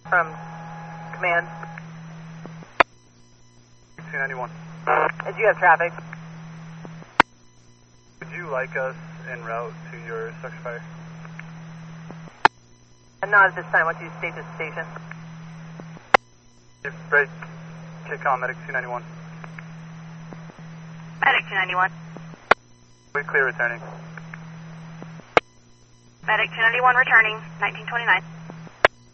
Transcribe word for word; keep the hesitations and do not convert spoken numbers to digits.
From command. two ninety-one. Did you have traffic? Would you like us en route to your structure fire? And not at this time. Once you state the station. Break. Kick on, medic two ninety-one. Medic two ninety-one. We clear returning. Medic two ninety-one returning, nineteen twenty-nine.